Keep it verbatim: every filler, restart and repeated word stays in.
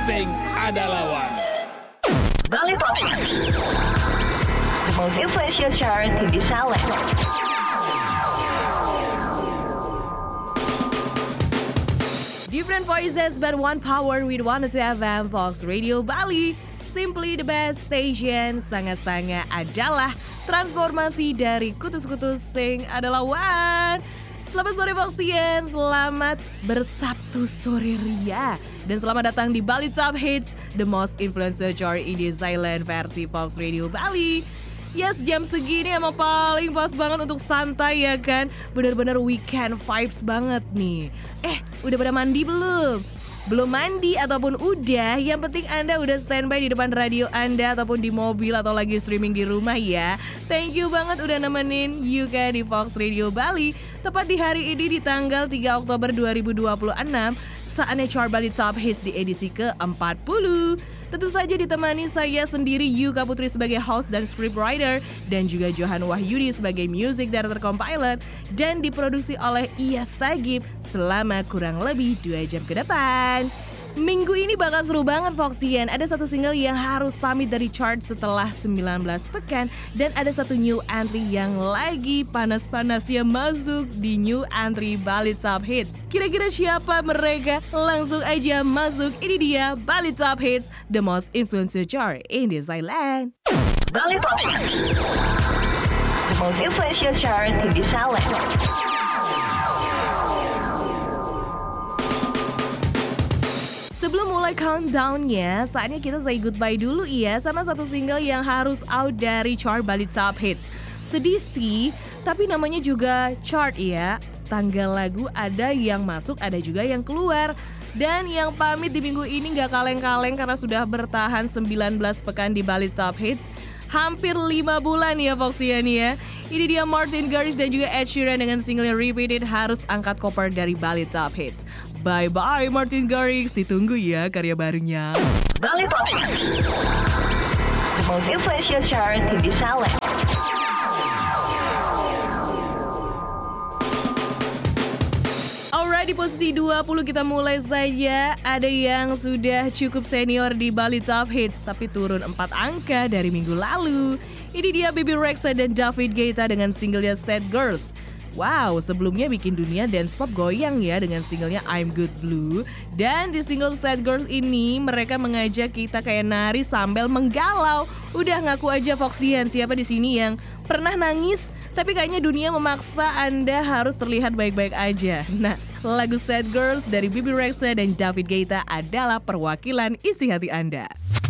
Sing Ada Lawan. Bali Top Hits, the most influential chart in the Salem. Different voices but one power with one oh two F M Fox Radio Bali. Simply the best station, sangat-sangat adalah transformasi dari kutus-kutus Sing Ada Lawan. Selamat sore Foxian, selamat bersabtu sore ria. Dan selamat datang di Bali Top Hits, the most influential chart in the silent versi Fox Radio Bali. Yes, jam segini emang paling pas banget untuk santai ya kan. Bener-bener weekend vibes banget nih. Eh, udah pada mandi belum? Belum mandi ataupun udah, yang penting Anda udah standby di depan radio Anda ataupun di mobil atau lagi streaming di rumah ya. Thank you banget udah nemenin Yuka di Fox Radio Bali. Tepat di hari ini di tanggal tiga Oktober dua ribu dua puluh enam, saatnya chart Bali Top Hits di edisi ke empat puluh. Tentu saja ditemani saya sendiri Yuka Putri sebagai host dan scriptwriter, dan juga Johan Wahyudi sebagai music director compiler, dan diproduksi oleh Iyas Sagib selama kurang lebih dua jam ke depan. Minggu ini bakal seru banget Foxian. Ada satu single yang harus pamit dari chart setelah sembilan belas pekan, dan ada satu new entry yang lagi panas-panasnya masuk di new entry Bali Top Hits. Kira-kira siapa mereka? Langsung aja masuk. Ini dia Bali Top Hits, the most influential chart in this island. Bali Top Hits, the most influential chart in the Salem. Sebelum mulai countdown-nya, saatnya kita say goodbye dulu ya sama satu single yang harus out dari chart Bali Top Hits. Sedih sih, tapi namanya juga chart ya. Tanggal lagu ada yang masuk, ada juga yang keluar. Dan yang pamit di minggu ini gak kaleng-kaleng karena sudah bertahan sembilan belas pekan di Bali Top Hits. Hampir lima bulan ya Foxian ya. Ini dia Martin Garrix dan juga Ed Sheeran dengan single yang Repeated harus angkat koper dari Bali Top Hits. Bye-bye Martin Garrix, ditunggu ya karya barunya. Bali Top Hits, the most influential chart in the Salem. Alright, di posisi dua puluh kita mulai saja. Ada yang sudah cukup senior di Bali Top Hits tapi turun empat angka dari minggu lalu. Ini dia Bebe Rexha dan David Guetta dengan singlenya Sad Girls. Wow, sebelumnya bikin dunia dance pop goyang ya dengan singlenya I'm Good Blue. Dan di single Sad Girls ini mereka mengajak kita kayak nari sambil menggalau. Udah ngaku aja Foxian, siapa di sini yang pernah nangis? Tapi kayaknya dunia memaksa Anda harus terlihat baik-baik aja. Nah, lagu Sad Girls dari Bebe Rexha dan David Guetta adalah perwakilan isi hati Anda.